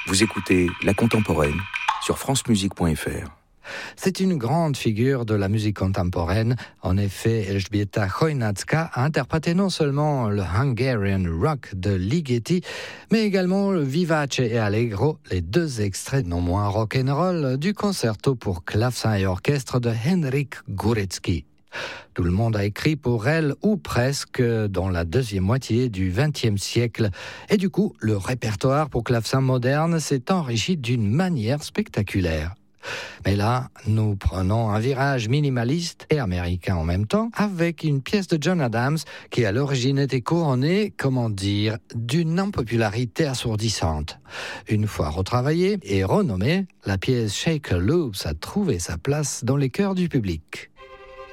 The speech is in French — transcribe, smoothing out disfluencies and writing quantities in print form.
Vous écoutez La Contemporaine sur francemusique.fr. C'est une grande figure de la musique contemporaine. En effet, Elżbieta Chojnacka a interprété non seulement le Hungarian Rock de Ligeti, mais également le Vivace et Allegro, les deux extraits non moins rock'n'roll du concerto pour clavecin et orchestre de Henryk Górecki. Tout le monde a écrit pour elle, ou presque, dans la deuxième moitié du XXe siècle. Et du coup, le répertoire pour clavecin moderne s'est enrichi d'une manière spectaculaire. Mais là, nous prenons un virage minimaliste et américain en même temps, avec une pièce de John Adams qui à l'origine était couronnée, d'une impopularité assourdissante. Une fois retravaillée et renommée, la pièce Shaker Loops a trouvé sa place dans les cœurs du public.